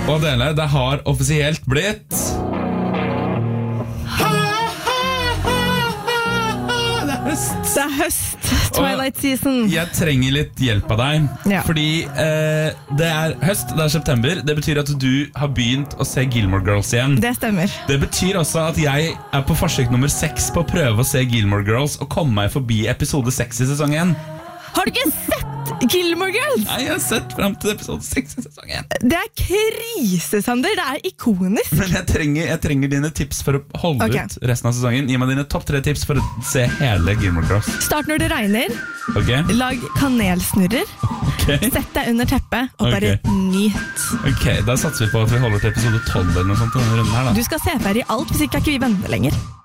Og Adele, det har offisielt blitt Det er høst, Twilight season. Jeg trenger litt hjelp av deg. Ja. Fordi det er høst, det er september. Det betyr at du har begynt å se Gilmore Girls igjen. Det stemmer. Det betyr også at jeg er på forsøk nummer 6 på å prøve å se Gilmore Girls og komme meg forbi episode 6 i sesong 1. Har du ikke sett Gilmore Girls? Nei, jeg har sett frem til episode 6 i sesong 1. Det er krise, Sander. Det er ikonisk. Men jeg trenger dine tips for å holde ut resten av sesongen. Gi meg dine topp 3 tips for å se hele Gilmore Girls. Start når det regner. Lag kanelsnurrer. Sett deg under teppet og bare nyt. Ok, da satser vi på at vi holder til episode 12 eller noe sånt denne runden her da. Du skal se ferdig alt, hvis ikke er ikke vi venner lenger.